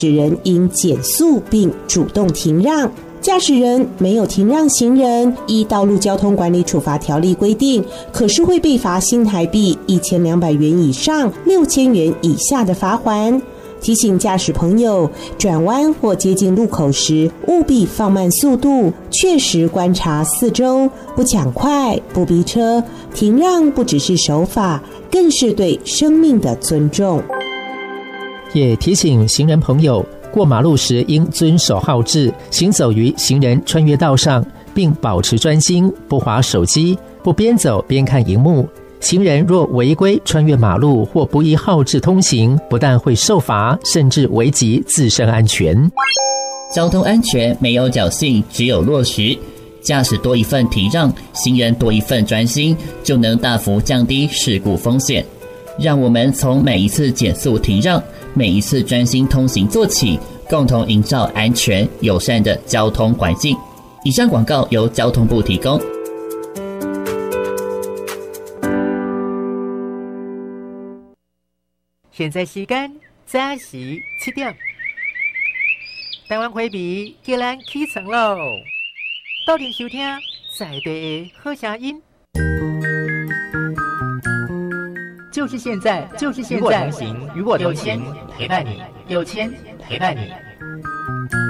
驶人应减速并主动停让。驾驶人没有停让行人，依道路交通管理处罚条例规定，可是会被罚新台币1200元以上6000元以下的罚锾。提醒驾驶朋友，转弯或接近路口时，务必放慢速度，确实观察四周，不抢快，不逼车。停让不只是守法，更是对生命的尊重。 也提醒行人朋友，过马路时应遵守号志，行走于行人穿越道上，并保持专心，不滑手机，不边走边看荧幕。行人若违规穿越马路或不依号志通行，不但会受罚，甚至危及自身安全。 交通安全没有侥幸，只有落实。驾驶多一份体让，行人多一份专心，就能大幅降低事故风险。让我们从每一次减速停让，每一次专心通行做起，共同营造安全友善的交通环境。以上广告由交通部提供。 现在时间早时7点，台湾花美叫咱起床喽！到店收听在地的好声音，就是现在，就是现在！与我同行，陪伴你，有钱陪伴你。